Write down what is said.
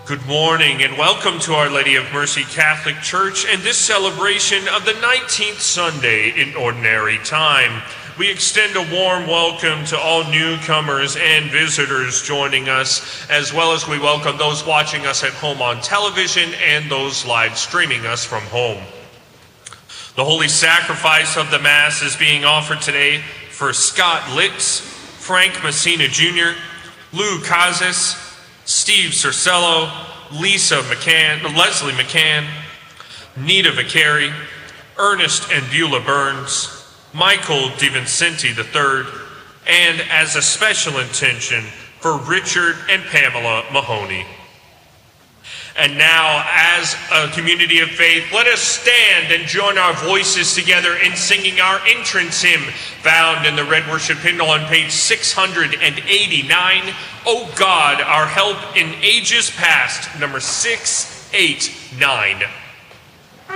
Good morning and welcome to Our Lady of Mercy Catholic Church and this celebration of the 19th Sunday in Ordinary Time. We extend a warm welcome to all newcomers and visitors joining us, as well as we welcome those watching us at home on television and those live streaming us from home. The Holy Sacrifice of the Mass is being offered today for Scott Litz, Frank Messina Jr., Lou Casas, Steve Cercello, Leslie McCann, Nita Vicari, Ernest and Beulah Burns, Michael DiVincenti III, and as a special intention for Richard and Pamela Mahoney. And now, as a community of faith, let us stand and join our voices together in singing our entrance hymn, found in the Red Worship Hymnal on page 689, O God, our help in ages past, number 689.